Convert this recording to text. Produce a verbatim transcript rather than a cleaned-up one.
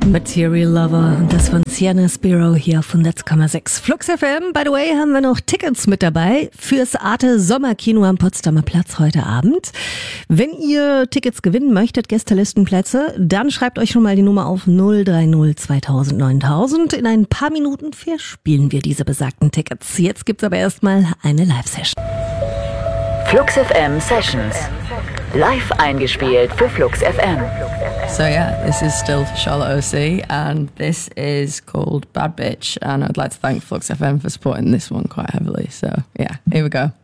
Material Lover und das von Sienna Spiro hier auf hundert Komma sechs Flux F M. By the way, haben wir noch Tickets mit dabei fürs Arte Sommerkino am Potsdamer Platz heute Abend. Wenn ihr Tickets gewinnen möchtet, Gästelistenplätze, dann schreibt euch schon mal die Nummer auf null drei null zweitausend neuntausend. In ein paar Minuten verspielen wir diese besagten Tickets. Jetzt gibt's aber erstmal eine Live-Session. Flux F M Sessions. Live eingespielt für Flux F M. So yeah, this is still Charlotte O C, and this is called Bad Bitch, and I'd like to thank Flux F M for supporting this one quite heavily. So yeah, here we go.